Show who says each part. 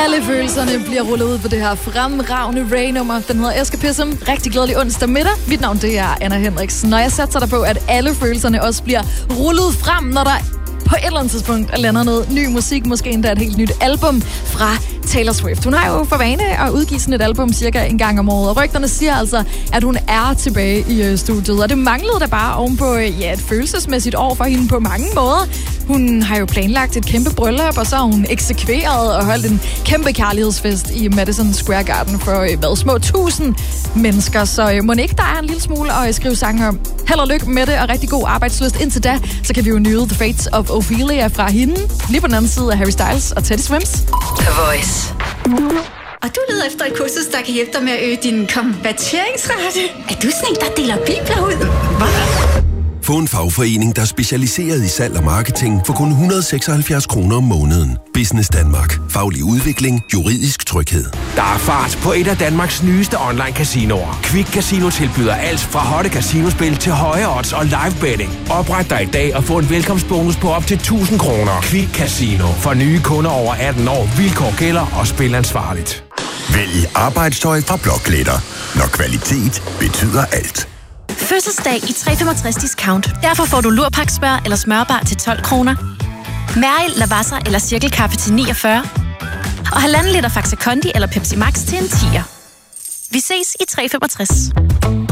Speaker 1: Alle følelserne bliver rullet ud på det her fremragende Ray-nummer. Den hedder Escapism. Rigtig glædelig onsdag middag. Mit navn det er Anna Hendriksen. Når jeg satser dig på, at alle følelserne også bliver rullet frem, når der på et eller andet tidspunkt lander noget ny musik, måske endda et helt nyt album fra Taylor Swift. Hun har jo for vane at udgive sådan et album cirka en gang om året, og rygterne siger altså, at hun er tilbage i studiet, og det manglede da bare ovenpå et følelsesmæssigt år for hende på mange måder. Hun har jo planlagt et kæmpe bryllup, og så har hun eksekveret og holdt en kæmpe kærlighedsfest i Madison Square Garden for små 1000 mennesker, så må ikke der er en lille smule at skrive sange om. Held og lykke med det, og rigtig god arbejdslyst. Indtil da, så kan vi jo nyde The Fates of Ophelia fra hende, lige på den anden side af Harry Styles og Teddy Swims.
Speaker 2: The Voice. Og du leder efter et kursus, der kan hjælpe dig med at øge din konverteringsrate. Er du sådan en, der deler bibler ud? Hvad?
Speaker 3: Få en fagforening, der er specialiseret i salg og marketing for kun 176 kroner om måneden. Business Danmark. Faglig udvikling. Juridisk tryghed.
Speaker 4: Der er fart på et af Danmarks nyeste online-casinoer. Quick Casino tilbyder alt fra hotte casinospil til høje odds og live betting. Opret dig i dag og få en velkomstbonus på op til 1000 kroner. Quick Casino. For nye kunder over 18 år. Vilkår gælder og spil ansvarligt.
Speaker 3: Vælg arbejdstøj fra Blokletter. Når kvalitet betyder alt.
Speaker 5: Fødselsdag i 365 Discount. Derfor får du lurpaksmør eller smørbar til 12 kroner. Mæril, Lavazza eller cirkelkaffe til 49. Og 1,5 liter Faxe Kondi eller Pepsi Max til en 10'er. Vi ses i 365.